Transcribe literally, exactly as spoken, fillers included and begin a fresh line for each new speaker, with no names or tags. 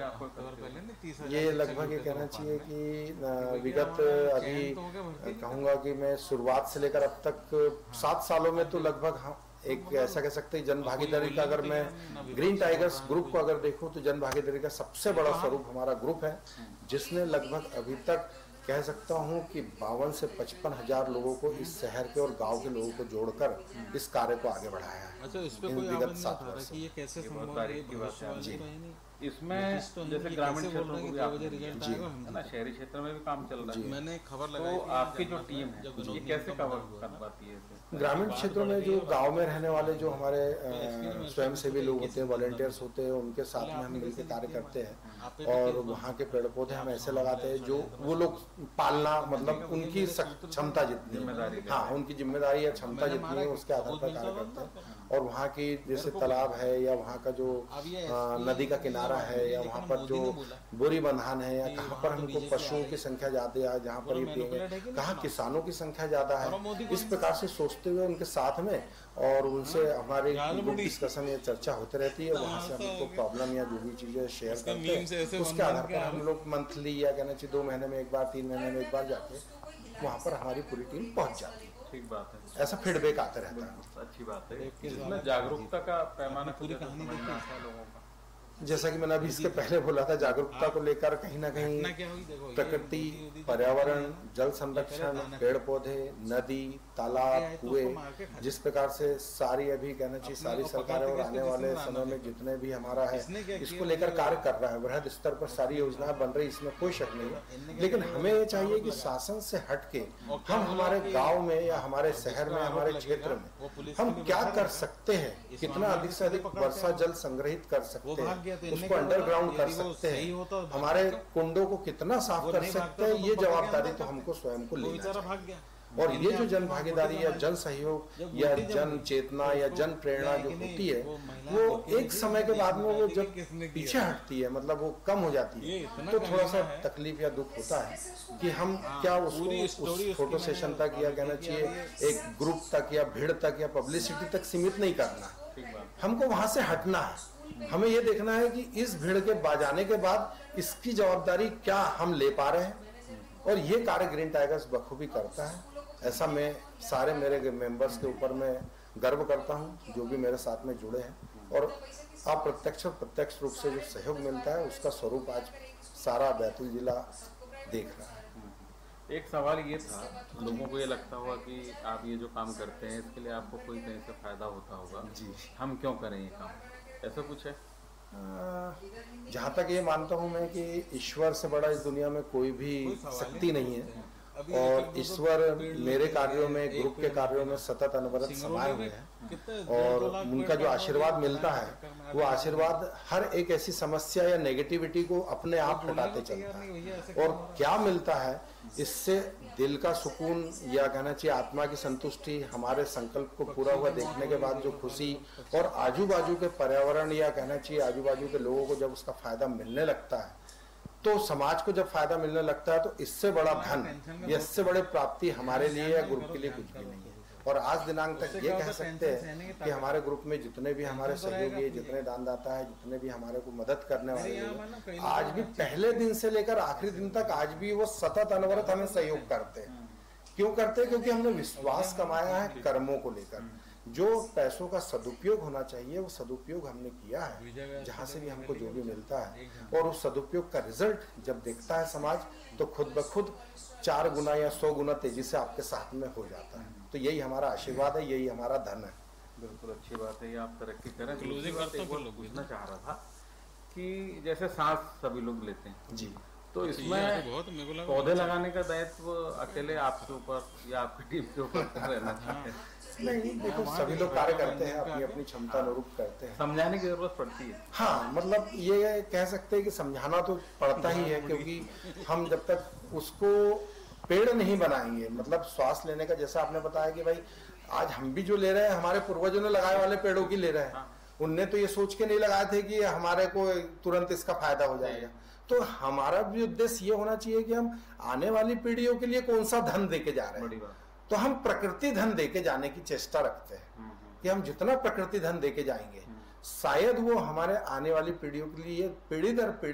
आपको ये लगभग ये कहना चाहिए कि विगत अभी कहूँगा कि मैं शुरुआत से लेकर अब तक सात सालों में तो लगभग हाँ एक ऐसा कह सकते हैं जन भागीदारी का, अगर मैं ग्रीन टाइगर्स ग्रुप को अगर देखूं तो जन भागीदारी का सबसे बड़ा स्वरूप हमारा ग्रुप है, जिसने लगभग अभी तक कह सकता हूं कि बावन से पचपन हजार लोगों को इस शहर के और गांव के लोगों को जोड़कर इस कार्य को आगे बढ़ाया है।
अच्छा, इस पे कोई
विगत सात वर्ष
ये कैसे संभव है?
जी, इसमें जैसे ग्रामीण क्षेत्रों को भी आप जी है ना, शहरी क्षेत्र में भी काम चल रहा है।
मैंने खबर लगाई,
तो आपकी जो टीम है ये कैसे कवर कर पाती है?
ग्रामीण क्षेत्रों में जो गांव में रहने वाले जो हमारे स्वयंसेवी लोग होते हैं, वॉलंटियर्स होते हैं, उनके साथ में हम मिलकर कार्य करते हैं और वहाँ के पेड़ पौधे हम ऐसे लगाते हैं जो वो लोग पालना, मतलब उनकी क्षमता जितनी, हाँ उनकी जिम्मेदारी या क्षमता जितनी है उसके आधार पर कार्य करते हैं। और वहाँ की जैसे तालाब है या वहाँ का जो नदी का किनारा है या वहाँ पर जो बोरी बंधान है या कहाँ पर हमको पशुओं की संख्या ज्यादा है, जहाँ पर ये पिएंगे, कहाँ किसानों की संख्या ज्यादा है, इस प्रकार से सोचते हुए उनके साथ में और उनसे हमारी डिस्कशन या चर्चा होती रहती है। वहाँ से हमको प्रॉब्लम या जो भी चीजें शेयर करते हैं उसके आधार पर हम लोग मंथली या कहना चाहिए दो महीने में एक बार, तीन महीने में एक बार जाके वहाँ पर हमारी पूरी टीम पहुँच जाती है।
ठीक बात है,
ऐसा फीडबैक आता रहता है।
अच्छी बात है। इसमें जागरूकता का पैमाना
पूरी कहानी देखते हैं
लोगों का,
जैसा कि मैंने अभी इसके पहले बोला था, जागरूकता को लेकर कहीं ना कहीं प्रकृति, पर्यावरण, जल संरक्षण, पेड़ पौधे, नदी, तालाब, कुएं, जिस प्रकार से सारी अभी कहना चाहिए सारी सरकारें और आने वाले समय में जितने भी हमारा है इसको लेकर कार्य कर रहा है, वृहद स्तर पर सारी योजनाएं बन रही, इसमें कोई शक नहीं है। लेकिन हमें ये चाहिए कि शासन से हटके हम हमारे गाँव में या हमारे शहर में, हमारे क्षेत्र में हम क्या कर सकते हैं, कितना अधिक से अधिक वर्षा जल संग्रहित कर सकते हैं, उसको अंडरग्राउंड कर सकते हैं, हमारे कुंडों को कितना साफ कर सकते हैं, ये जवाबदारी तो हमको स्वयं को लेना चाहिए। और ये जो जन भागीदारी या जन सहयोग या जन चेतना या जन प्रेरणा जो होती है वो एक समय के बाद में वो जब पीछे हटती है, मतलब वो कम हो जाती है, तो थोड़ा सा तकलीफ या दुख होता है कि हम क्या उसको उस फोटो सेशन तक या कहना चाहिए एक ग्रुप तक या भीड़ तक या पब्लिसिटी तक सीमित नहीं करना है, हमको वहां से हटना है। हमें ये देखना है कि इस भीड़ के बाजाने के बाद इसकी जवाबदारी क्या हम ले पा रहे हैं, और ये कार्य ग्रीन टाइगर्स बखूबी करता है। ऐसा मैं सारे मेरे मेंबर्स के ऊपर मैं गर्व करता हूं जो भी मेरे साथ में जुड़े हैं, और अप्रत्यक्ष और प्रत्यक्ष रूप से जो सहयोग मिलता है उसका स्वरूप आज सारा बैतूल जिला देख रहा है।
एक सवाल ये था, लोगों को ये लगता होगा कि आप ये जो काम करते हैं इसके लिए आपको कोई कहीं से फायदा होता होगा,
जी हम
क्यों करें ये काम, ऐसा कुछ है?
जहाँ तक ये मानता हूँ मैं कि ईश्वर से बड़ा इस दुनिया में कोई भी शक्ति नहीं है, और ईश्वर मेरे कार्यों में, ग्रुप के कार्यों में सतत अनवरत समाये हुए हैं, और उनका जो आशीर्वाद मिलता है वो आशीर्वाद हर एक ऐसी समस्या या नेगेटिविटी को अपने आप हटाते चलता है। और क्या मिलता है इससे, दिल का सुकून या कहना चाहिए आत्मा की संतुष्टि, हमारे संकल्प को पूरा हुआ देखने के बाद जो खुशी, और आजू बाजू के पर्यावरण या कहना चाहिए आजू बाजू के लोगों को जब उसका फायदा मिलने लगता है, तो समाज को जब फायदा मिलने लगता है, तो इससे बड़ा धन या इससे बड़े प्राप्ति हमारे लिए या ग्रुप के लिए कुछ भी नहीं है। और आज दिनांक तक ये कह सकते हैं कि हमारे ग्रुप में जितने भी हमारे सहयोगी, जितने दानदाता है, जितने भी हमारे को मदद करने वाले लोग, आज भी पहले दिन से लेकर आखिरी दिन तक आज भी वो सतत अनवरत हमें सहयोग करते हैं। क्यों करते हैं? क्योंकि हमने विश्वास कमाया है कर्मों को लेकर। जो पैसों का सदुपयोग होना चाहिए वो सदुपयोग हमने किया है, जहाँ से भी हमको जो भी मिलता है, और उस सदुपयोग का रिजल्ट जब देखता है समाज, तो खुद ब खुद चार गुना या सौ गुना तेजी से आपके साथ में हो जाता है। तो यही हमारा आशीर्वाद है, यही हमारा धन है।
बिल्कुल अच्छी बात है, ये आप तरक्की करें। पूछना चाह रहा था कि जैसे सांस सभी लोग लेते हैं
जी,
तो इसमें पौधे लगाने का दायित्व अकेले आपके ऊपर या आपकी टीम के ऊपर रहना चाहिए?
नहीं, देखो सभी लोग कार्य करते हैं, अपनी अपनी क्षमता अनुरूप करते हैं।
समझाने की जरूरत पड़ती है।
हाँ, मतलब ये कह सकते हैं कि समझाना तो पड़ता ही है, क्योंकि हम जब तक उसको पेड़ नहीं बनाएंगे, मतलब श्वास लेने का, जैसा आपने बताया कि भाई आज हम भी जो ले रहे हैं हमारे पूर्वजों ने लगाए वाले पेड़ों की ले रहे हैं। उनने तो ये सोच के नहीं लगाए थे कि हमारे को तुरंत इसका फायदा हो जाएगा। तो हमारा भी उद्देश्य ये होना चाहिए कि हम आने वाली पीढ़ियों के लिए कौन सा धन देके जा रहे हैं। तो हम प्रकृति धन देके जाने की चेष्टा रखते हैं कि हम जितना प्रकृति धन देके जाएंगे शायद वो हमारे आने वाली पीढ़ियों के लिए पीढ़ी दर पीढ़ी